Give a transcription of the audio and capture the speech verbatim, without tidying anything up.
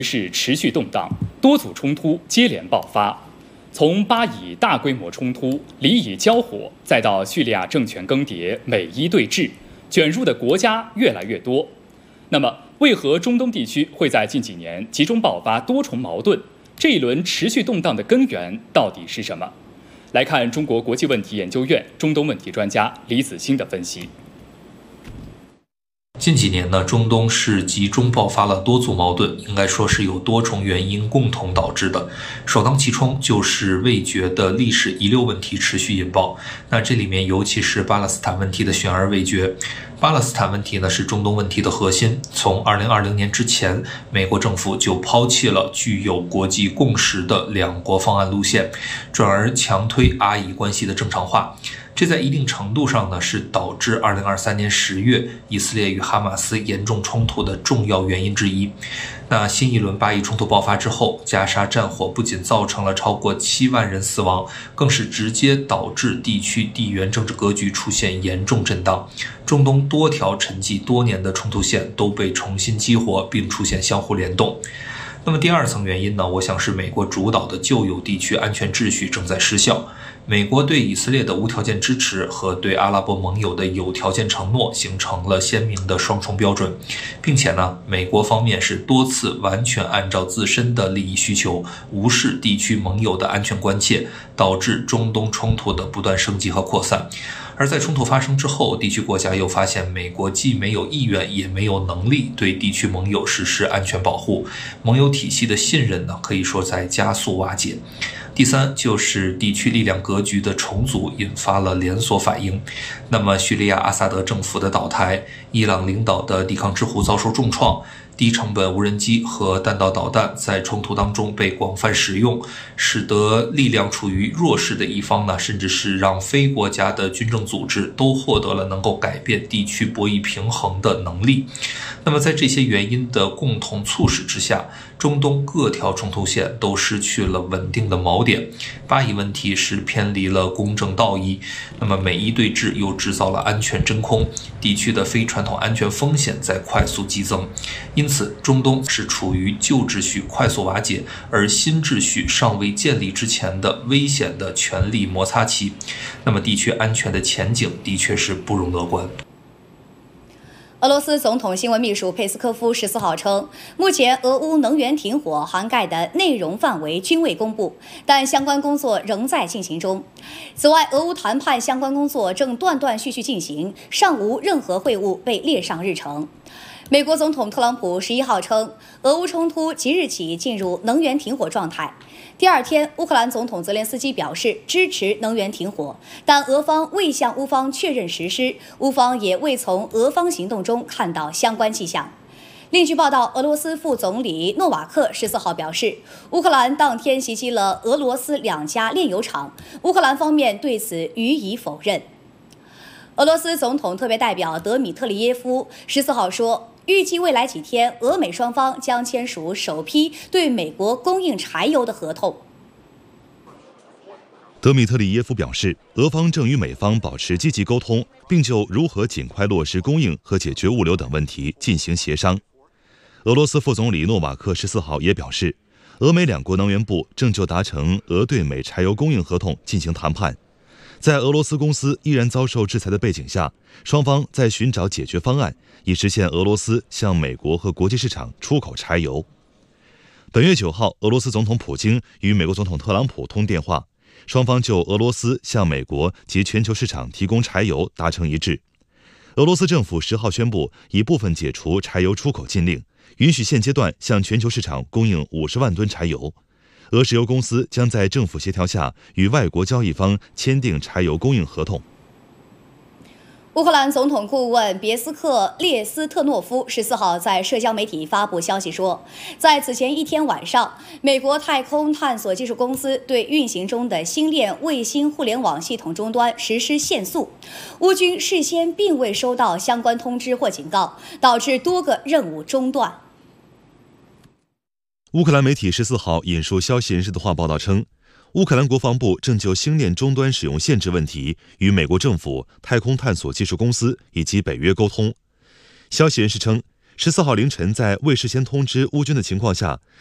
是持续动荡，多组冲突接连爆发。从巴以大规模冲突、里以交火，再到叙利亚政权更迭、美伊对峙，卷入的国家越来越多。那么，为何中东地区会在近几年集中爆发多重矛盾？这一轮持续动荡的根源到底是什么？来看中国国际问题研究院中东问题专家李子欣的分析。 近几年呢，中东是集中爆发了多组矛盾，应该说是有多重原因共同导致的。首当其冲就是味觉的历史遗留问题持续引爆，那这里面尤其是巴勒斯坦问题的悬而未决。巴勒斯坦问题呢是中东问题的核心，从二零二零年之前，美国政府就抛弃了具有国际共识的两国方案路线，转而强推阿以关系的正常化。这在一定程度上呢，是导致二零二三年十月以色列与哈马斯严重冲突的重要原因之一。那新一轮巴以冲突爆发之后，加沙战火不仅造成了超过七万人死亡，更是直接导致地区地缘政治格局出现严重震荡。中东多条沉寂多年的冲突线都被重新激活，并出现相互联动。那么第二层原因呢，我想是美国主导的旧有地区安全秩序正在失效。美国对以色列的无条件支持和对阿拉伯盟友的有条件承诺形成了鲜明的双重标准，并且呢，美国方面是多次完全按照自身的利益需求，无视地区盟友的安全关切，导致中东冲突的不断升级和扩散。而在冲突发生之后，地区国家又发现美国既没有意愿也没有能力对地区盟友实施安全保护，盟友体系的信任呢，可以说在加速瓦解。第三，就是地区力量格局的重组引发了连锁反应。那么叙利亚阿萨德政府的倒台，伊朗领导的抵抗之虎遭受重创，低成本无人机和弹道导弹在冲突当中被广泛使用，使得力量处于弱势的一方呢，甚至是让非国家的军政组织都获得了能够改变地区博弈平衡的能力。那么在这些原因的共同促使之下，中东各条冲突线都失去了稳定的锚点。巴以问题是偏离了公正道义，那么美伊对峙又制造了安全真空，地区的非传统安全风险在快速激增。因此中东是处于旧秩序快速瓦解，而新秩序尚未建立之前的危险的权力摩擦期。那么地区安全的前景的确是不容乐观。 俄罗斯总统新闻秘书佩斯科夫十四号称，目前俄乌能源停火涵盖的内容范围均未公布，但相关工作仍在进行中。此外，俄乌谈判相关工作正断断续续进行，尚无任何会晤被列上日程。美国总统特朗普十一号称，俄乌冲突即日起进入能源停火状态。第二天，乌克兰总统泽连斯基表示支持能源停火，但俄方未向乌方确认实施，乌方也未从俄方行动中看到相关迹象。另据报道，俄罗斯副总理诺瓦克十四号表示，乌克兰当天袭击了俄罗斯两家炼油厂，乌克兰方面对此予以否认。俄罗斯总统特别代表德米特里耶夫十四号说，预计未来几天，俄美双方将签署首批对美国供应柴油的合同。 德米特里耶夫表示，俄方正与美方保持积极沟通，并就如何尽快落实供应和解决物流等问题进行协商。俄罗斯副总理诺瓦克十四号也表示，俄美两国能源部正就达成俄对美柴油供应合同进行谈判。在俄罗斯公司依然遭受制裁的背景下，双方在寻找解决方案，以实现俄罗斯向美国和国际市场出口柴油。本月九号，俄罗斯总统普京与美国总统特朗普通电话，双方就俄罗斯向美国及全球市场提供柴油达成一致。俄罗斯政府十号宣布，一部分解除柴油出口禁令，允许现阶段向全球市场供应五十万吨柴油。俄石油公司将在政府协调下与外国交易方签订柴油供应合同。 乌克兰总统顾问别斯克列斯特诺夫十四号在社交媒体发布消息说，在此前一天晚上，美国太空探索技术公司对运行中的星链卫星互联网系统终端实施限速，乌军事先并未收到相关通知或警告，导致多个任务中断。 乌克兰媒体十四号引述消息人士的话报道称，乌克兰国防部正就星链终端使用限制问题与美国政府、太空探索技术公司以及北约沟通。消息人士称， 十四号凌晨，在未事先通知乌军的情况下，